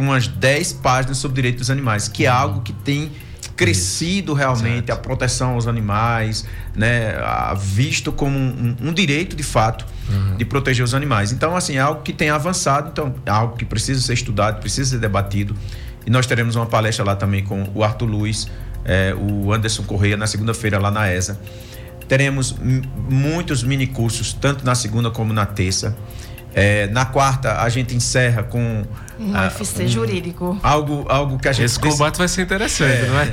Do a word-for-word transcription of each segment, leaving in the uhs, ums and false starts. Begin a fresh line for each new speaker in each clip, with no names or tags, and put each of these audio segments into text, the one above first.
umas dez páginas sobre direito dos animais, que é algo que tem crescido realmente, Exato. A proteção aos animais, né, visto como um, um direito de fato uhum. de proteger os animais. Então, assim, é algo que tem avançado, então é algo que precisa ser estudado, precisa ser debatido. E nós teremos uma palestra lá também com o Arthur Luiz, é, o Anderson Correia, na segunda-feira lá na E S A. Teremos m- muitos mini cursos, tanto na segunda como na terça. É, na quarta a gente encerra com
um U F C um, jurídico.
Algo, algo que a gente...
Esse combate
dec...
vai ser interessante, é. não é?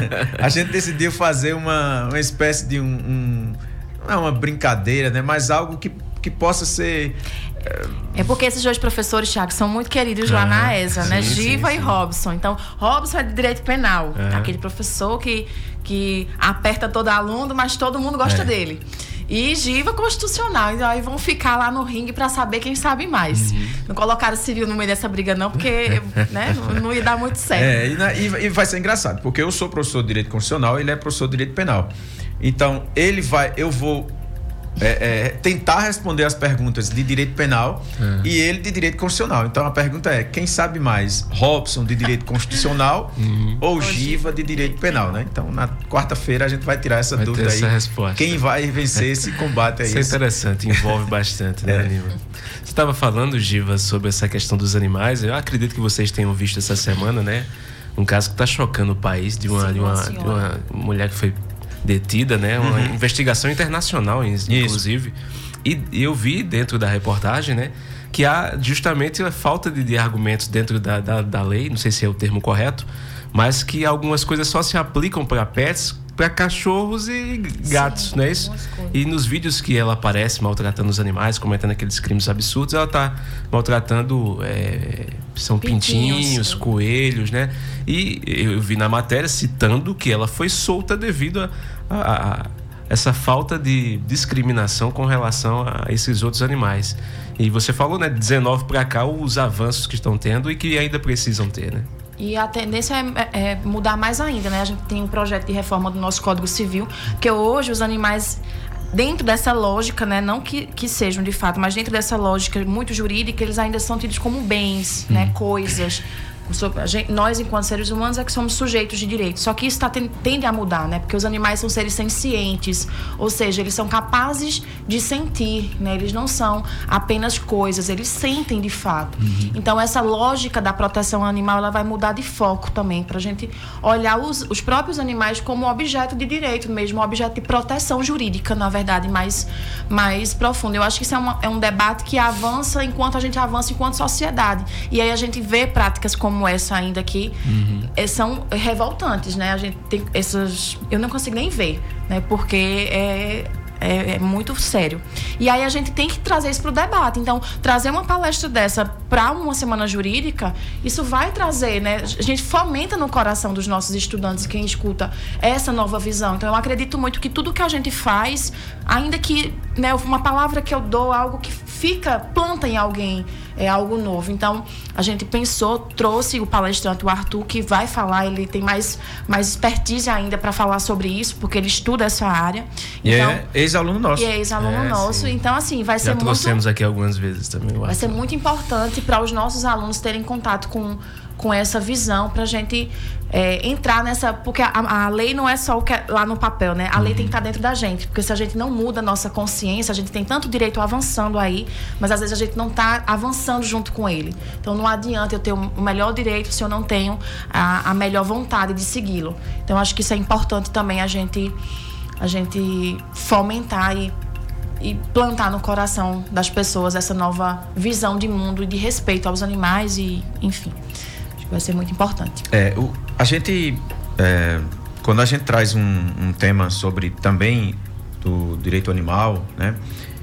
A gente decidiu fazer uma, uma espécie de um, um... Não é uma brincadeira, né? Mas algo que, que possa ser...
É... é porque esses dois professores, Thiago, são muito queridos lá ah, na E S A, sim, né? Sim, Giva sim. e Robson. Então, Robson é de direito penal. Ah. Aquele professor que, que aperta todo aluno, mas todo mundo gosta é. dele. E Giva constitucional. Então aí vão ficar lá no ringue para saber quem sabe mais. Uhum. Não colocaram civil no meio dessa briga não, porque né, não, não ia dar muito certo.
É, e, na, e vai ser engraçado, porque eu sou professor de direito constitucional, ele é professor de direito penal. Então, ele vai, eu vou é, é, tentar responder as perguntas de direito penal é. e ele de direito constitucional. Então, a pergunta é, quem sabe mais? Robson de direito constitucional uhum. ou Giva de direito penal, né? Então, na quarta-feira a gente vai tirar essa
vai
dúvida
essa
aí.
Resposta.
Quem vai vencer esse combate aí?
Isso é interessante, envolve bastante, né, é. Lima? Você estava falando, Giva, sobre essa questão dos animais. Eu acredito que vocês tenham visto essa semana, né? Um caso que está chocando o país de uma, Sim, de uma, de uma mulher que foi detida, né? Uma uhum. investigação internacional, inclusive. E, e eu vi dentro da reportagem, né? Que há justamente a falta de, de argumentos dentro da, da, da lei, não sei se é o termo correto, mas que algumas coisas só se aplicam para pets, para cachorros e gatos, Sim, não é isso? E nos vídeos que ela aparece maltratando os animais, cometendo aqueles crimes absurdos, ela tá maltratando é, são pintinhos, pintinhos coelhos, né? E eu vi na matéria citando que ela foi solta devido a, a, a essa falta de discriminação com relação a esses outros animais. E você falou, né, de dezenove para cá, os avanços que estão tendo e que ainda precisam ter, né?
E a tendência é, é mudar mais ainda, né? A gente tem um projeto de reforma do nosso Código Civil, porque hoje os animais, dentro dessa lógica, né? Não que, que sejam de fato, mas dentro dessa lógica muito jurídica, eles ainda são tidos como bens, hum. né? Coisas. A gente, nós, enquanto seres humanos, é que somos sujeitos de direito. Só que isso tá, tende a mudar, né? Porque os animais são seres sencientes, ou seja, eles são capazes de sentir, né? Eles não são apenas coisas, eles sentem de fato. Uhum. Então, essa lógica da proteção animal, ela vai mudar de foco também, pra gente olhar os, os próprios animais como objeto de direito mesmo, objeto de proteção jurídica, na verdade, mais, mais profundo. Eu acho que isso é, uma, é um debate que avança enquanto a gente avança enquanto sociedade. E aí a gente vê práticas como como essa ainda aqui, uhum. são revoltantes, né? A gente tem essas... Eu não consigo nem ver, né? Porque é... É, é muito sério. E aí a gente tem que trazer isso para o debate. Então, trazer uma palestra dessa para uma semana jurídica, isso vai trazer, né? A gente fomenta no coração dos nossos estudantes, quem escuta, essa nova visão. Então, eu acredito muito que tudo que a gente faz, ainda que, né, uma palavra que eu dou, algo que fica, planta em alguém, é algo novo. Então, a gente pensou, trouxe o palestrante, o Arthur, que vai falar, ele tem mais, mais expertise ainda para falar sobre isso, porque ele estuda essa área.
E
então,
é ex-aluno nosso.
E é ex-aluno é, nosso. Sim. Então, assim, vai
Já
ser muito... Já
trouxemos aqui algumas vezes também.
Vai ser muito importante para os nossos alunos terem contato com, com essa visão, para a gente é, entrar nessa... Porque a, a lei não é só o que é lá no papel, né? A uhum. lei tem que estar dentro da gente. Porque se a gente não muda a nossa consciência, a gente tem tanto direito avançando aí, mas às vezes a gente não está avançando junto com ele. Então, não adianta eu ter o melhor direito se eu não tenho a, a melhor vontade de segui-lo. Então, acho que isso é importante também a gente... a gente fomentar e, e plantar no coração das pessoas essa nova visão de mundo e de respeito aos animais e, enfim, acho que vai ser muito importante.
É, o, a gente, é, quando a gente traz um, um tema sobre também do direito animal, né,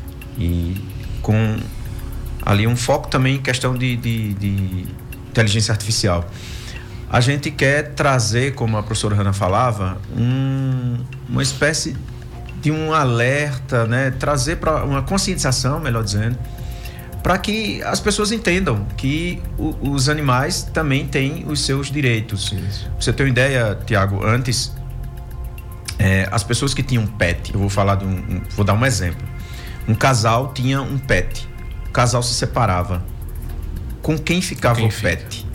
e com ali um foco também em questão de, de, de inteligência artificial, a gente quer trazer, como a professora Hanna falava, um, uma espécie de um alerta, né? Trazer para uma conscientização, melhor dizendo, para que as pessoas entendam que o, os animais também têm os seus direitos. Isso. Pra você ter uma ideia, Tiago, antes, é, as pessoas que tinham pet, eu vou falar de um, um, vou dar um exemplo. Um casal tinha um pet, o casal se separava. Com quem ficava com quem o pet? Fica?